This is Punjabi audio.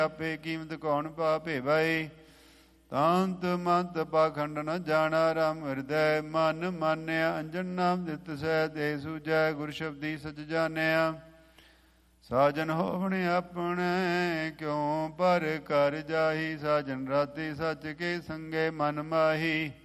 ਆਪੇ ਕੀਮਤ ਕੌਣ ਪਾਪੇ ਬਾਈ। ਤਾਂਤ ਮੰਤ ਪਾਖੰਡ ਨ ਜਾਣਾ ਰਾਮ ਹਿਰਦੈ। ਮਨ ਮਾਨਿਆ ਅੰਜਨ ਨਾਮ ਦਿੱਤ ਸਹਿ ਦੇ ਸੂਜੈ। ਗੁਰ ਸ਼ਬਦੀ ਸਚ ਜਾਣਿਆ ਸਾਜਨ ਹੋਵਣੇ ਆਪਣੇ। ਕਿਉ ਪਰ ਕਰ ਜਾਹੀ ਸਾਜਨ ਰਾਤੀ ਸੱਚ ਕੇ ਸੰਗੇ ਮਨ ਮਾਹੀ।